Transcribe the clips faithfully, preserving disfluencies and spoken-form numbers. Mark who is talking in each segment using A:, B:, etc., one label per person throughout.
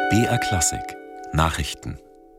A: B R Klassik Nachrichten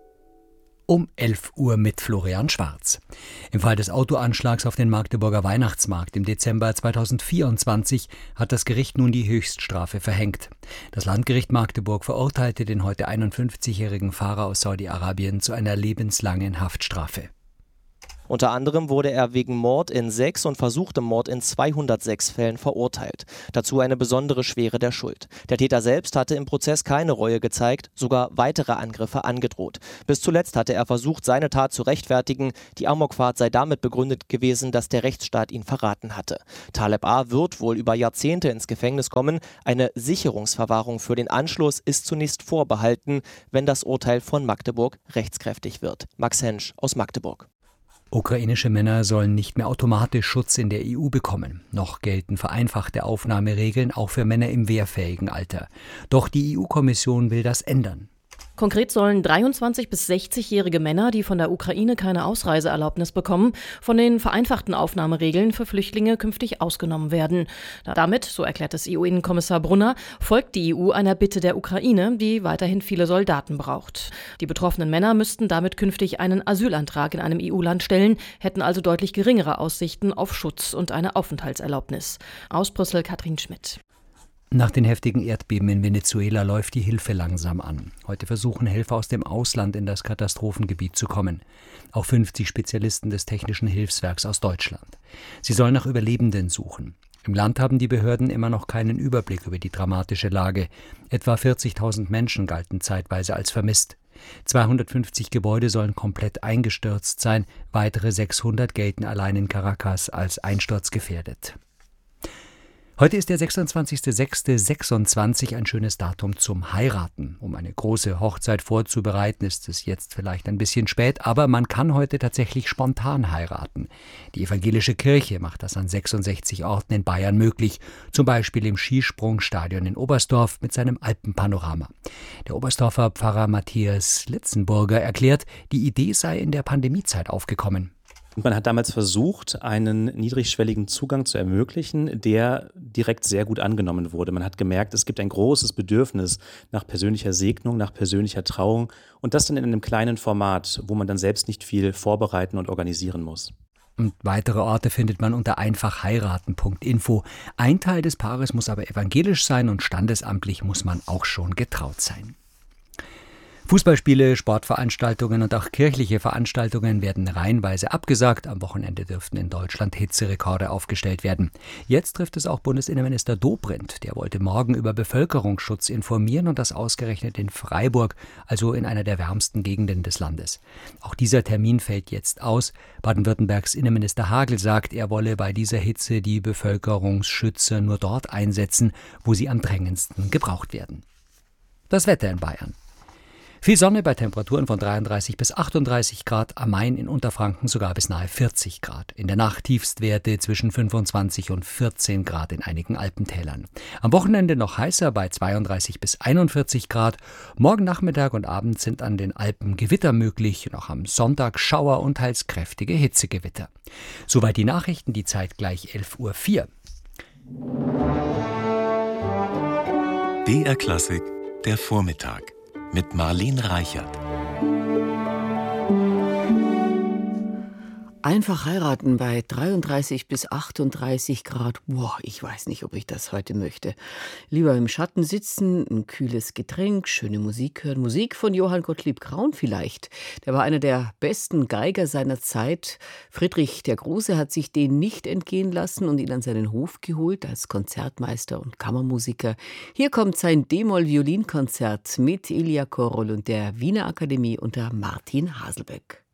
B: Um elf Uhr mit Florian Schwarz. Im Fall des Autoanschlags auf den Magdeburger Weihnachtsmarkt im Dezember zweitausendvierundzwanzig hat das Gericht nun die Höchststrafe verhängt. Das Landgericht Magdeburg verurteilte den heute einundfünfzigjährigen Fahrer aus Saudi-Arabien zu einer lebenslangen Haftstrafe.
C: Unter anderem wurde er wegen Mord in sechs und versuchtem Mord in zweihundertsechs Fällen verurteilt. Dazu eine besondere Schwere der Schuld. Der Täter selbst hatte im Prozess keine Reue gezeigt, sogar weitere Angriffe angedroht. Bis zuletzt hatte er versucht, seine Tat zu rechtfertigen. Die Amokfahrt sei damit begründet gewesen, dass der Rechtsstaat ihn verraten hatte. Taleb A. wird wohl über Jahrzehnte ins Gefängnis kommen. Eine Sicherungsverwahrung für den Anschluss ist zunächst vorbehalten, wenn das Urteil von Magdeburg rechtskräftig wird. Max Hensch aus Magdeburg.
B: Ukrainische Männer sollen nicht mehr automatisch Schutz in der E U bekommen. Noch gelten vereinfachte Aufnahmeregeln auch für Männer im wehrfähigen Alter. Doch die E U-Kommission will das ändern.
D: Konkret sollen dreiundzwanzig- bis sechzigjährige Männer, die von der Ukraine keine Ausreiseerlaubnis bekommen, von den vereinfachten Aufnahmeregeln für Flüchtlinge künftig ausgenommen werden. Damit, so erklärt es E U-Innenkommissar Brunner, folgt die E U einer Bitte der Ukraine, die weiterhin viele Soldaten braucht. Die betroffenen Männer müssten damit künftig einen Asylantrag in einem E U-Land stellen, hätten also deutlich geringere Aussichten auf Schutz und eine Aufenthaltserlaubnis. Aus Brüssel Katrin Schmidt.
B: Nach den heftigen Erdbeben in Venezuela läuft die Hilfe langsam an. Heute versuchen Helfer aus dem Ausland in das Katastrophengebiet zu kommen. Auch fünfzig Spezialisten des Technischen Hilfswerks aus Deutschland. Sie sollen nach Überlebenden suchen. Im Land haben die Behörden immer noch keinen Überblick über die dramatische Lage. Etwa vierzigtausend Menschen galten zeitweise als vermisst. zweihundertfünfzig Gebäude sollen komplett eingestürzt sein. Weitere sechshundert gelten allein in Caracas als einsturzgefährdet. Heute ist der sechsundzwanzigster sechster sechsundzwanzig ein schönes Datum zum Heiraten. Um eine große Hochzeit vorzubereiten, ist es jetzt vielleicht ein bisschen spät, aber man kann heute tatsächlich spontan heiraten. Die evangelische Kirche macht das an sechsundsechzig Orten in Bayern möglich, zum Beispiel im Skisprungstadion in Oberstdorf mit seinem Alpenpanorama. Der Oberstdorfer Pfarrer Matthias Litzenburger erklärt, die Idee sei in der Pandemiezeit aufgekommen.
E: Und man hat damals versucht, einen niedrigschwelligen Zugang zu ermöglichen, der direkt sehr gut angenommen wurde. Man hat gemerkt, es gibt ein großes Bedürfnis nach persönlicher Segnung, nach persönlicher Trauung und das dann in einem kleinen Format, wo man dann selbst nicht viel vorbereiten und organisieren muss.
B: Und weitere Orte findet man unter einfachheiraten punkt info. Ein Teil des Paares muss aber evangelisch sein und standesamtlich muss man auch schon getraut sein. Fußballspiele, Sportveranstaltungen und auch kirchliche Veranstaltungen werden reihenweise abgesagt. Am Wochenende dürften in Deutschland Hitzerekorde aufgestellt werden. Jetzt trifft es auch Bundesinnenminister Dobrindt. Der wollte morgen über Bevölkerungsschutz informieren und das ausgerechnet in Freiburg, also in einer der wärmsten Gegenden des Landes. Auch dieser Termin fällt jetzt aus. Baden-Württembergs Innenminister Hagel sagt, er wolle bei dieser Hitze die Bevölkerungsschützer nur dort einsetzen, wo sie am drängendsten gebraucht werden. Das Wetter in Bayern. Viel Sonne bei Temperaturen von dreiunddreißig bis achtunddreißig Grad, am Main in Unterfranken sogar bis nahe vierzig Grad. In der Nacht Tiefstwerte zwischen fünfundzwanzig und vierzehn Grad in einigen Alpentälern. Am Wochenende noch heißer bei zweiunddreißig bis einundvierzig Grad. Morgen Nachmittag und Abend sind an den Alpen Gewitter möglich, noch am Sonntag Schauer und teils kräftige Hitzegewitter. Soweit die Nachrichten, die Zeit gleich elf Uhr vier.
A: B R Klassik, der Vormittag. Mit Marlene Reichert.
F: Einfach heiraten bei dreiunddreißig bis achtunddreißig Grad. Boah, ich weiß nicht, ob ich das heute möchte. Lieber im Schatten sitzen, ein kühles Getränk, schöne Musik hören. Musik von Johann Gottlieb Graun vielleicht. Der war einer der besten Geiger seiner Zeit. Friedrich der Große hat sich den nicht entgehen lassen und ihn an seinen Hof geholt als Konzertmeister und Kammermusiker. Hier kommt sein D-Moll-Violinkonzert mit Elia Korol und der Wiener Akademie unter Martin Haselböck.